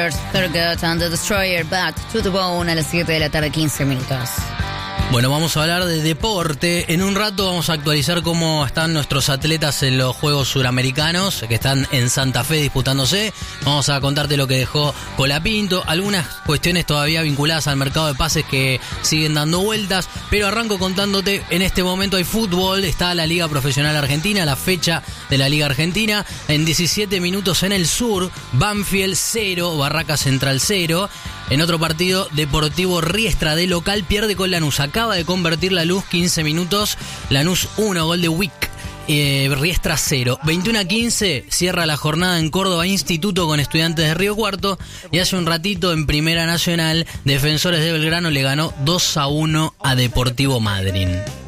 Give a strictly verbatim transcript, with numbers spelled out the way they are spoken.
Thurgood and the Destroyer, Back to the Bone, a las siete de la tarde, quince minutos. Bueno, vamos a hablar de deporte. En un rato vamos a actualizar cómo están nuestros atletas en los Juegos Suramericanos, que están en Santa Fe disputándose. Vamos a contarte lo que dejó Colapinto, algunas cuestiones todavía vinculadas al mercado de pases que siguen dando vueltas, pero arranco contándote, en este momento hay fútbol, está la Liga Profesional Argentina, la fecha de la Liga Argentina, en diecisiete minutos en el sur, Banfield cero, Barraca Central cero. En otro partido, Deportivo Riestra de local pierde con Lanús. Acaba de convertir la Luz, quince minutos. Lanús uno, gol de Wick. Eh, Riestra cero. veintiuno a quince cierra la jornada en Córdoba Instituto con Estudiantes de Río Cuarto. Y hace un ratito en Primera Nacional, Defensores de Belgrano le ganó dos a uno a Deportivo Madryn.